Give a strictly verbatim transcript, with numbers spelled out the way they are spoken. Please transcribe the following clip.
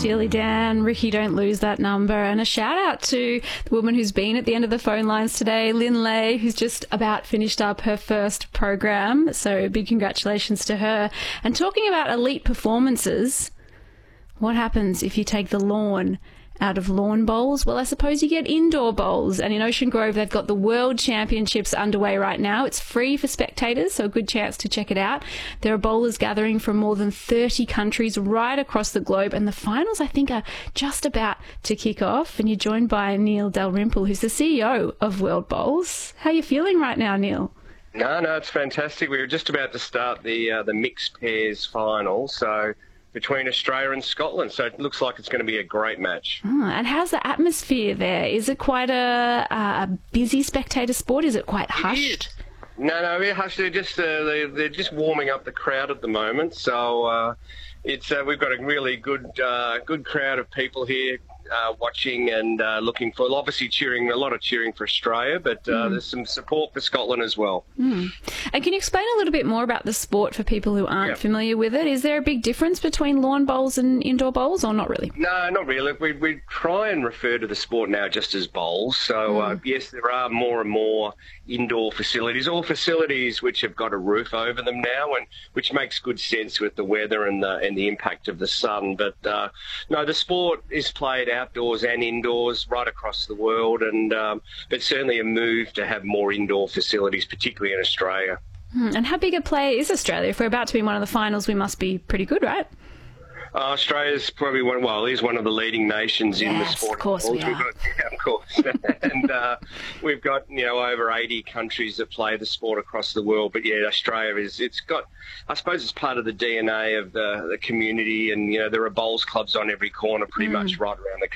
Steely Dan, Ricky, don't lose that number. And a shout out to the woman who's been at the end of the phone lines today, Lynn Lay, who's just about finished up her first program. So big congratulations to her. And talking about elite performances, what happens if you take the lawn out of lawn bowls? Well, I suppose you get indoor bowls. And in Ocean Grove, they've got the World Championships underway right now. It's free for spectators, so a good chance to check it out. There are bowlers gathering from more than thirty countries right across the globe. And the finals, I think, are just about to kick off. And you're joined by Neil Dalrymple, who's the C E O of World Bowls. How are you feeling right now, Neil? No, no, it's fantastic. We were just about to start the uh, the mixed pairs final, so between Australia and Scotland. So it looks like it's going to be a great match. Oh, and how's the atmosphere there? Is it quite a, a busy spectator sport? Is it quite hushed? No, no, we're hushed. They're just uh, they're, they're just warming up the crowd at the moment. So uh, it's uh, we've got a really good uh, good crowd of people here. Uh, watching and uh, looking for, obviously cheering, a lot of cheering for Australia, but uh, mm. there's some support for Scotland as well. Mm. And can you explain a little bit more about the sport for people who aren't yep. familiar with it? Is there a big difference between lawn bowls and indoor bowls, or not really? No, not really. We, we try and refer to the sport now just as bowls. So, mm. uh, yes, there are more and more indoor facilities, all facilities which have got a roof over them now, and which makes good sense with the weather and the, and the impact of the sun. But, uh, no, the sport is played outdoors and indoors right across the world, and um, but certainly a move to have more indoor facilities, particularly in Australia. Mm. And how big a player is Australia? If we're about to be in one of the finals, we must be pretty good, right? Uh, Australia's probably one, well, is one of the leading nations yes, in the sport. Of course we are. We've got, yeah, of course. and uh, we've got, you know, over eighty countries that play the sport across the world. But yeah, Australia is, it's got, I suppose it's part of the D N A of the, the community. And, you know, there are bowls clubs on every corner pretty mm. much right around the